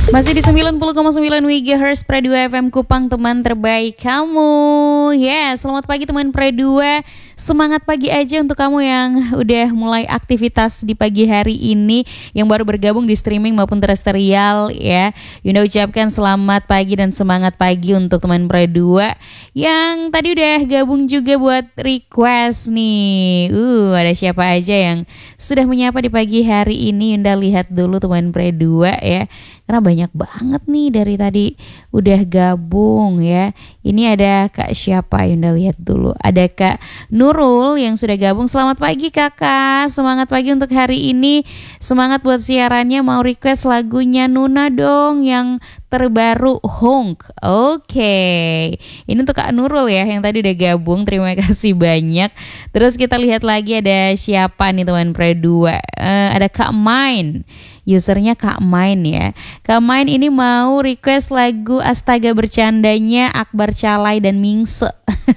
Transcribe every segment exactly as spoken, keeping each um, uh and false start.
Masih di sembilan puluh koma sembilan W G Hertz Pre dua F M Kupang, teman terbaik kamu. Ya, yeah, selamat pagi teman Pre dua. Semangat pagi aja untuk kamu yang udah mulai aktivitas di pagi hari ini, yang baru bergabung di streaming maupun terestrial ya. Yunda ucapkan selamat pagi dan semangat pagi untuk teman Pre dua yang tadi udah gabung juga buat request nih. Uh, ada siapa aja yang sudah menyapa di pagi hari ini? Yunda lihat dulu teman Pre dua ya. Karena banyak banget nih dari tadi udah gabung ya. Ini ada Kak siapa? Yunda lihat dulu. Ada Kak Nurul yang sudah gabung. Selamat pagi Kakak. Semangat pagi untuk hari ini. Semangat buat siarannya. Mau request lagunya Nuna dong yang terbaru Honk. Oke. Ini untuk Kak Nurul ya yang tadi udah gabung. Terima kasih banyak. Terus kita lihat lagi ada siapa nih teman Pre dua. Uh, ada Kak Main. Usernya Kak Main ya. Kak Main ini mau request lagu Astaga Bercandanya Akbar Calai dan Mingse.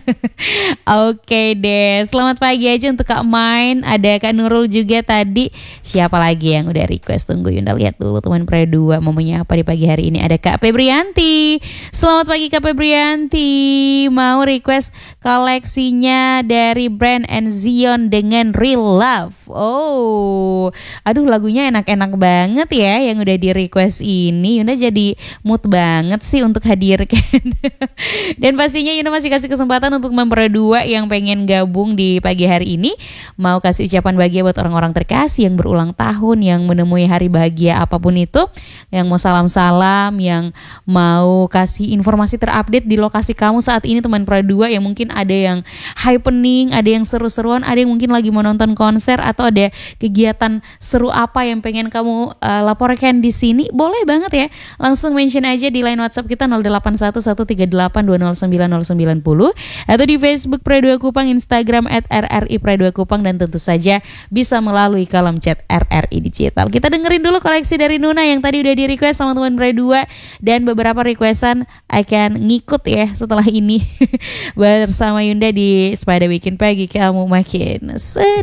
Oke deh, selamat pagi aja untuk Kak Main. Ada Kak Nurul juga tadi. Siapa lagi yang udah request? Tunggu Yunda lihat dulu teman Pre dua mau menyapa di pagi hari ini. Ada Kak Febrianti. Selamat pagi Kak Febrianti. Mau request koleksinya dari Brand and Zion dengan Real Love. Oh, aduh lagunya enak-enak banget banget ya yang udah di request ini. Yunda jadi mood banget sih untuk hadirkan. Dan pastinya Yunda masih kasih kesempatan untuk memper dua yang pengen gabung di pagi hari ini. Mau kasih ucapan bahagia buat orang-orang terkasih yang berulang tahun, yang menemui hari bahagia apapun itu, yang mau salam-salam, yang mau kasih informasi terupdate di lokasi kamu saat ini teman Pre dua, yang mungkin ada yang happening, ada yang seru-seruan, ada yang mungkin lagi mau nonton konser, atau ada kegiatan seru apa yang pengen kamu Uh, laporkan di sini, boleh banget ya. Langsung mention aja di line WhatsApp kita nol delapan satu satu tiga delapan dua nol sembilan nol sembilan nol atau di Facebook Pre dua Kupang, Instagram at R R I Pre dua Kupang, dan tentu saja bisa melalui kolom chat R R I Digital. Kita dengerin dulu koleksi dari Nuna yang tadi udah di request sama teman Pre dua, dan beberapa requestan akan ngikut ya setelah ini bersama Yunda di Sepeda Bikin Pagi Kamu Makin Seru.